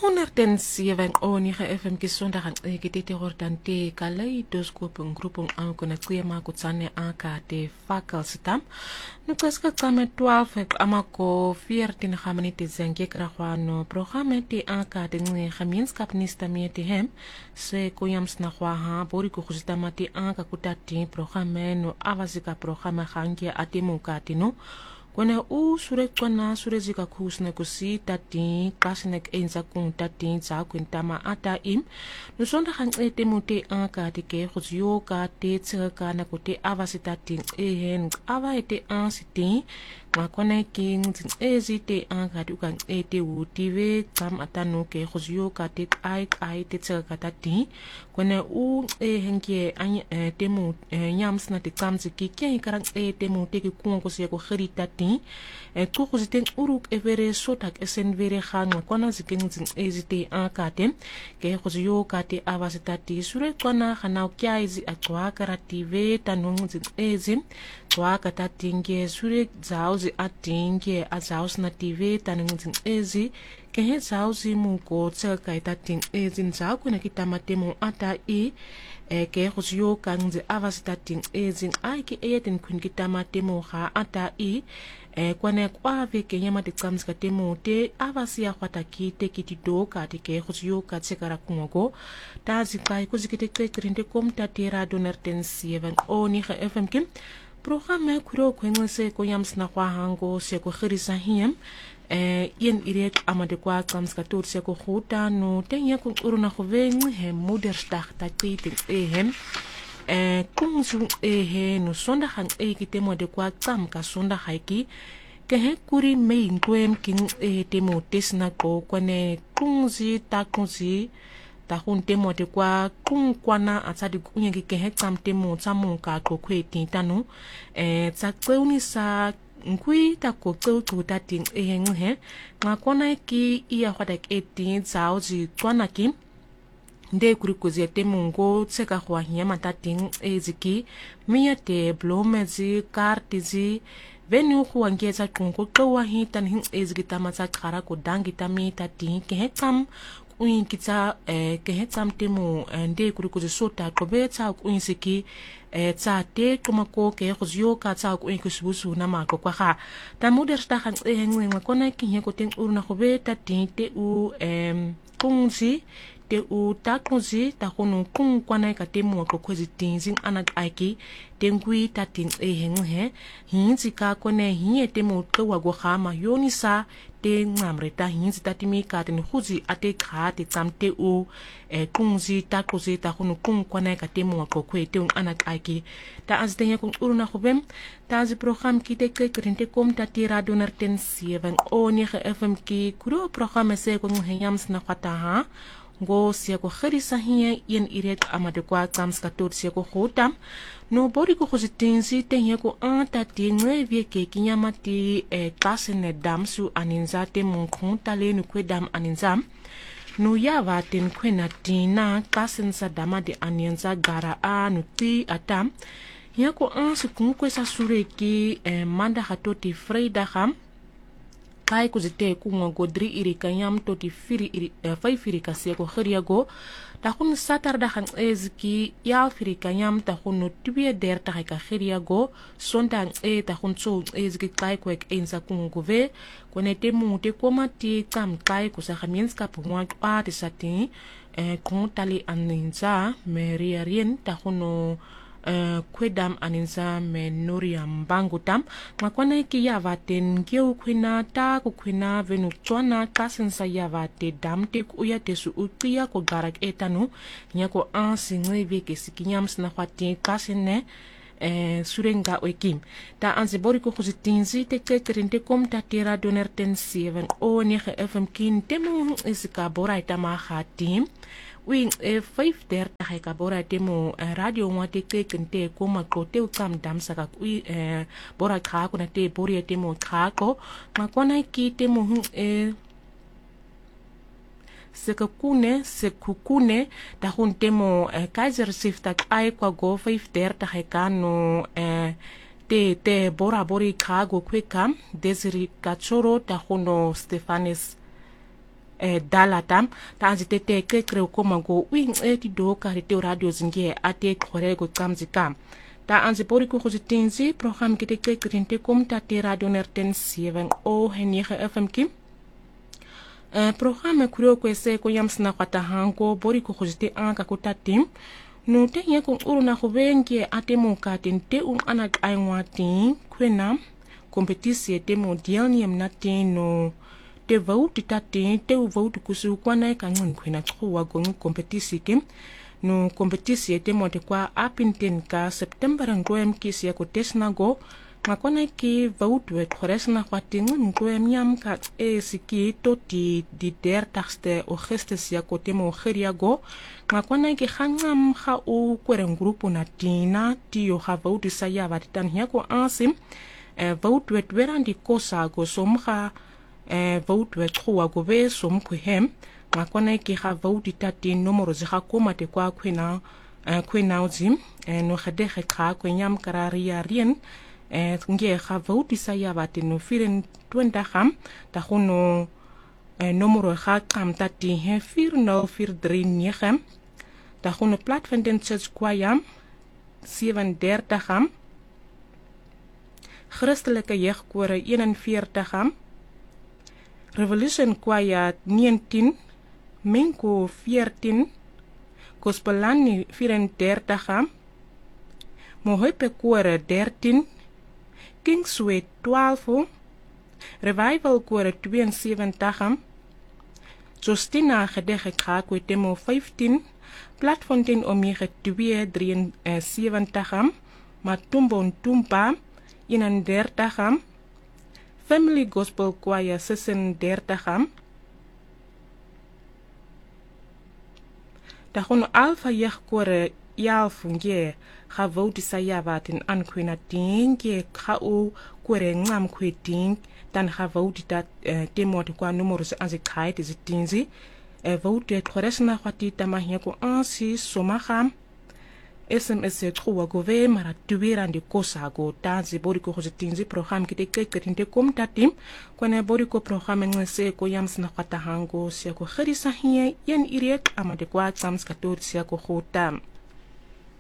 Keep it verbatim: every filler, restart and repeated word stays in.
honderdzeven o negen F M kisondag aan ekitete hortante kaleidoskop een groep om aan kunnen kwema kutsane anka te fakalsitam nukaska kame twaalf ek amako veertien gaminite zenke krahwano programme te anka te nge gemeenskap nista te hem se koyams na ha bori ko khusitama te anka kutati programme no avasika programme gange atemu katino Kwana u sure kwana sure zika kusne kusi tati kasnek enza kun tati za kwintama ata im nusonda hang ete mute anka tike khuzyo ka te tsaka na kote avasitati ehen ava ete ansiti ngakona king ezite anka dukan ete utive kam atanu ke khuzyo ka te ai ai te tsaka tati kwana u ehenke an temu nyams na te kamziki ke karang ete mute ke kun ko se ko khirita e tuku ziteng uruk e vere sotak esen vere khanga kwana zikeng zing ezite ankatem ke khuzyo kate avasitati sure kwana khana kyaizi atwa karative tanung zing ezim twa kata tinge sure zauzi atinge azaus na tive tanung zing ezi ke he zauzi mu ko tsaka itating ezin zau kuna kitamatemo ata i e ke khuzyo kangze avasitating ezin ai ki eten kun kitamatemo kha ata i e kwane kwa veke nyama te tsamska te mote avasia kwata ki te kitito ka te ke khuzyo ka tsekara kungogo ta zikai kuzikite krinte kom ta tera donerten zeven o negen F M kim programme kuro kwengse ko yamsna kwa hango se ko khirisa hiem e yen irek amade kwa tsamska tot se ko khota no tenya ko uruna khovengi he moedersdag ta titing e hem Eh, kung sung ehe no sonda hang e kitemo de kwa tsam ka sonda haiki ke he kuri mei ngwem king e temo tesna ko kwane kungzi ta kungzi ta hun temo de kwa kung kwana atsadi kunye ke he tsam temo tsamu ka ko kwe tintanu eh tsakweuni sa ngui ta ko tso to ta ting e nghe ngakona ki iya hwada ke tin tsao ji kwana kim nde kuri kuzi te mungo tseka kwa hiya matating eziki miya te blomezi kartizi venu kwa ngeza kungo kwa hi tan hin eziki tamatsa kara ko dangi tami tati ke hekam uin kitsa ke hekam temu nde kuri kuzi sota ko be tsa uin siki e tsa te komako ke khuzyo ka tsa uin kusubusu na ma ko kwa ha ta modersta han e ngwe ngakona ki he ko ting urna ko be tati te u em kungzi te u takunzi ta kono kung kwana ka te mo ko kwezi tinzing anak aiki te ngui ta tin e henghe hinzi ka kone hiye te mo to wa go khama yonisa te ngamre ta hinzi ta timi ka te khuzi ate kha te tsamte u e kungzi ta kuzi ta kono kung kwana ka te mo ko kwe te anak aiki ta azden ko uruna khobem ta zi program ki te ke krinte kom ta tira donerten zeven o negen F M ki kuro program se ko ngeyams na khata ha go sia ko khirisa hiye yen irek amade kwa tsamska tot sia ko khotam no bori ko khozitinzi te hiye ko anta te ngwe vie ke kinyama ti e kasene damsu aninza te mon konta le no kwedam aninzam no yava ten kwena tina kasensa dama de aninza gara a no ti atam hiye ko ansu kun kwesa sure ki e manda hatoti freida ham kai kuzite kunga godri iri kanyam toti firi iri uh, fai firi kase ko khiriago ta khun satar da khan ezki ya firi kanyam ta khun tibie der ta ka khiriago sonda e ta khun so ezki kai ko ek enza kungo ve konete mu te komati kam kai ko sa khamins ka pungwa pa te sati e kontali aninza meriarien ta khun Uh, kwedam aninza me noria mbangu tam ngakwana ki yavaten ngeu kwina ta ku kwina venu tswana kasensa yavate damte ku ya tesu utia ko garak etanu nyako ansinwe veke sikinyams na khwati kasene eh surenga oikim ta anze bori ko khuzitinzi te tekrinte kom ta tera donerten zeven o negen F M kin temu isika boraita ma khatim wing e five derta hay ka bora temo radio ngwate ke kente ko ma ko te kam dam saka ui e bora kha ko na te bori temo kha ko ma kona ki temo e sekakune sekukune ta hun temo kaiser sifta ai kwa go five derta hay kanu e te te bora bori kha go kwe kam desiri kachoro ta hono Stefanes eh, dala tam ta anzi tete kekre ukoma go wing eti do ka te radio zinge ate khore go tsamzi kam ta anzi bori ko khositinzi program kete kekre te kom ta te radio nerten seven o henige F M kim Uh, programme kurio kwese ko yamsna kwata hango bori ko khojite anka ko tatim no te ye ko uruna ko venke atemo ka tente un ana aingwati kwena kompetisi te mondial ni amnati no te vauti tate te vauti kusu kwana ka ngun kwena tsuwa go kompetisi kim no kompetisi te mo te kwa apinten ka September ngoem kisi ya ko tesna go makona ki vautu et khoresna kwatingu ngoem yam ka e siki to ti di der taxte o gestes ya ko temo geria go makona ki khangam kha u kwere grupo na tina ti o ha vautu sa ya batitan ya ko ansim e vautu et verandi kosa go somkha e vautu et khoa go ve som ku hem makona ki ha vautu tati nomoro ze ha koma te kwa kwena kwena uzim no khade kha kwenyam kararia rien eh nge ga vouti sa ya bate no firen twenta ham ta khono eh, nomoro ga qam ta ti he vier nul vier drie negen ta khono platform den church kwayam seven dertig ham Christelike jeugkore eenenveertig ham Revolution kwaya negentien Menko veertien Gospelani vierendertig ham Mohoipe kore dertien Kingsway twaalf, Revival Kore tweeënseventig, Justina Gedege Kakwe Temo vijftien, Platfontein Omega twee drieënzeventig, Matumbo Ntumpa eenendertig, Family Gospel Choir zesendertig, Dagono Alpha Jegkore elf nge ga vouti sa ya batin an kwena tinge ga o kwere ngam kweting dan ga vouti dat uh, temoti kwa numero se anzi kai te zitinzi e vouti khoresna khati tamahye ko ansi somagam S M S tro go ve mara tuera ndi kosa go tanzi bori ko zitinzi program kite kekete kom tatim kone bori ko program ngese ko yamsna khata hango se ko kharisa hiye yen irek amade kwa tsams kator se ko khotam